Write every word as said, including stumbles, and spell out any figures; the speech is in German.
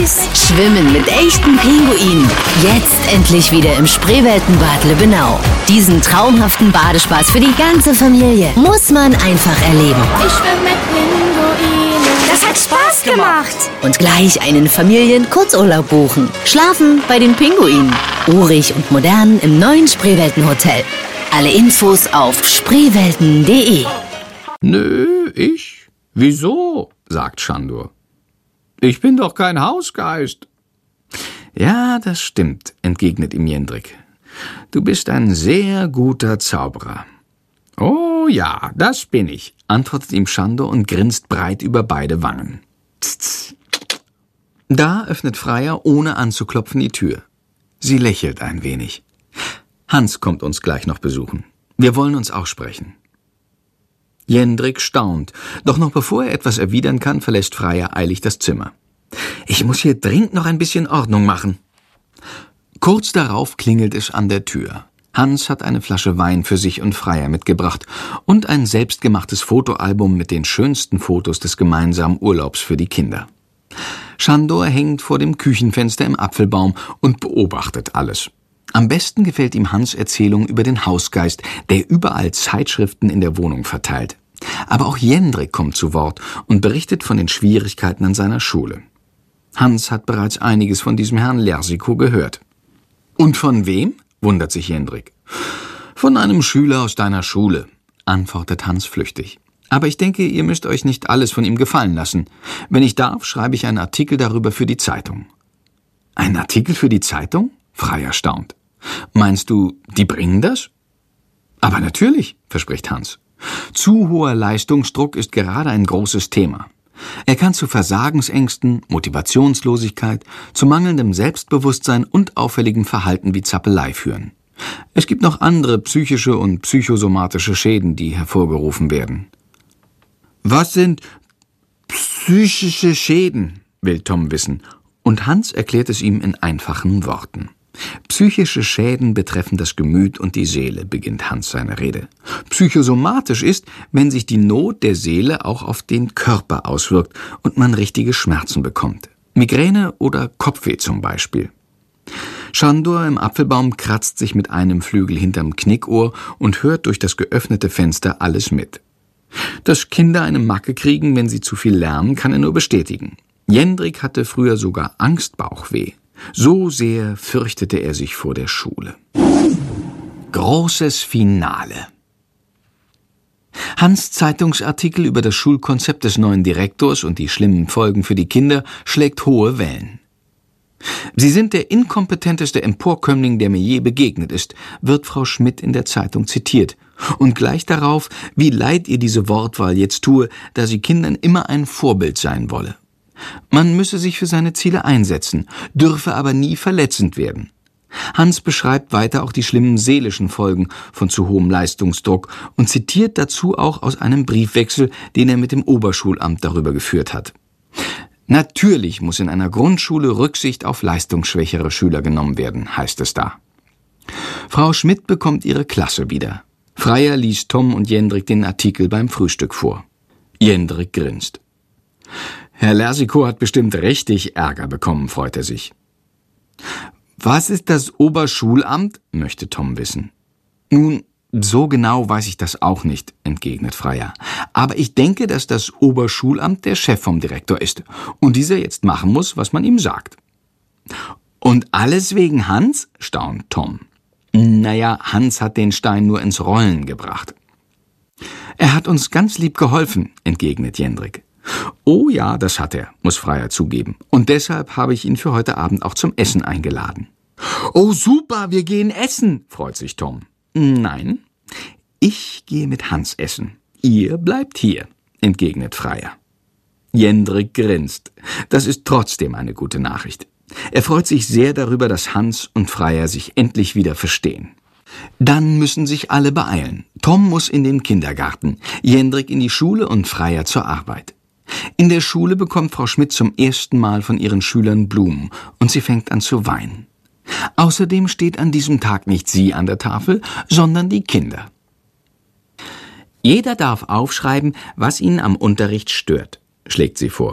süß. Schwimmen mit echten Pinguinen. Jetzt endlich wieder im Spreeweltenbad Lübbenau. Diesen traumhaften Badespaß für die ganze Familie muss man einfach erleben. Ich schwimme mit Pinguinen. Das hat Spaß gemacht. Und gleich einen Familien-Kurzurlaub buchen. Schlafen bei den Pinguinen. Urig und modern im neuen Spreeweltenhotel. Alle Infos auf spreewelten punkt de. Nö, ich? Wieso? Sagt Schandur. Ich bin doch kein Hausgeist. Ja, das stimmt, entgegnet ihm Jendrik. Du bist ein sehr guter Zauberer. Oh ja, das bin ich, antwortet ihm Schandur und grinst breit über beide Wangen. Tz. Da öffnet Freya ohne anzuklopfen die Tür. Sie lächelt ein wenig. Hans kommt uns gleich noch besuchen. Wir wollen uns auch sprechen. Jendrik staunt, doch noch bevor er etwas erwidern kann, verlässt Freya eilig das Zimmer. Ich muss hier dringend noch ein bisschen Ordnung machen. Kurz darauf klingelt es an der Tür. Hans hat eine Flasche Wein für sich und Freya mitgebracht und ein selbstgemachtes Fotoalbum mit den schönsten Fotos des gemeinsamen Urlaubs für die Kinder. Schandur hängt vor dem Küchenfenster im Apfelbaum und beobachtet alles. Am besten gefällt ihm Hans' Erzählung über den Hausgeist, der überall Zeitschriften in der Wohnung verteilt. Aber auch Jendrik kommt zu Wort und berichtet von den Schwierigkeiten an seiner Schule. Hans hat bereits einiges von diesem Herrn Lersikow gehört. Und von wem? Wundert sich Jendrik. Von einem Schüler aus deiner Schule, antwortet Hans flüchtig. Aber ich denke, ihr müsst euch nicht alles von ihm gefallen lassen. Wenn ich darf, schreibe ich einen Artikel darüber für die Zeitung. Einen Artikel für die Zeitung? Freya staunt. Meinst du, die bringen das? Aber natürlich, verspricht Hans. Zu hoher Leistungsdruck ist gerade ein großes Thema. Er kann zu Versagensängsten, Motivationslosigkeit, zu mangelndem Selbstbewusstsein und auffälligem Verhalten wie Zappelei führen. Es gibt noch andere psychische und psychosomatische Schäden, die hervorgerufen werden. Was sind psychische Schäden, will Tom wissen, und Hans erklärt es ihm in einfachen Worten. Psychische Schäden betreffen das Gemüt und die Seele, beginnt Hans seine Rede. Psychosomatisch ist, wenn sich die Not der Seele auch auf den Körper auswirkt und man richtige Schmerzen bekommt. Migräne oder Kopfweh zum Beispiel. Schandur im Apfelbaum kratzt sich mit einem Flügel hinterm Knickohr und hört durch das geöffnete Fenster alles mit. Dass Kinder eine Macke kriegen, wenn sie zu viel lernen, kann er nur bestätigen. Jendrik hatte früher sogar Angstbauchweh. So sehr fürchtete er sich vor der Schule. Großes Finale. Hans' Zeitungsartikel über das Schulkonzept des neuen Direktors und die schlimmen Folgen für die Kinder schlägt hohe Wellen. Sie sind der inkompetenteste Emporkömmling, der mir je begegnet ist, wird Frau Schmidt in der Zeitung zitiert. Und gleich darauf, wie leid ihr diese Wortwahl jetzt tue, da sie Kindern immer ein Vorbild sein wolle. Man müsse sich für seine Ziele einsetzen, dürfe aber nie verletzend werden. Hans beschreibt weiter auch die schlimmen seelischen Folgen von zu hohem Leistungsdruck und zitiert dazu auch aus einem Briefwechsel, den er mit dem Oberschulamt darüber geführt hat. Natürlich muss in einer Grundschule Rücksicht auf leistungsschwächere Schüler genommen werden, heißt es da. Frau Schmidt bekommt ihre Klasse wieder. Freya liest Tom und Jendrik den Artikel beim Frühstück vor. Jendrik grinst. Herr Lersikow hat bestimmt richtig Ärger bekommen, freut er sich. Was ist das Oberschulamt? Möchte Tom wissen. Nun, so genau weiß ich das auch nicht, entgegnet Freya. Aber ich denke, dass das Oberschulamt der Chef vom Direktor ist und dieser jetzt machen muss, was man ihm sagt. Und alles wegen Hans? Staunt Tom. Naja, Hans hat den Stein nur ins Rollen gebracht. Er hat uns ganz lieb geholfen, entgegnet Jendrik. Oh ja, das hat er, muss Freya zugeben. Und deshalb habe ich ihn für heute Abend auch zum Essen eingeladen. Oh super, wir gehen essen, freut sich Tom. Nein, ich gehe mit Hans essen. Ihr bleibt hier, entgegnet Freya. Jendrik grinst. Das ist trotzdem eine gute Nachricht. Er freut sich sehr darüber, dass Hans und Freya sich endlich wieder verstehen. Dann müssen sich alle beeilen. Tom muss in den Kindergarten, Jendrik in die Schule und Freya zur Arbeit. In der Schule bekommt Frau Schmidt zum ersten Mal von ihren Schülern Blumen und sie fängt an zu weinen. Außerdem steht an diesem Tag nicht sie an der Tafel, sondern die Kinder. Jeder darf aufschreiben, was ihn am Unterricht stört, schlägt sie vor.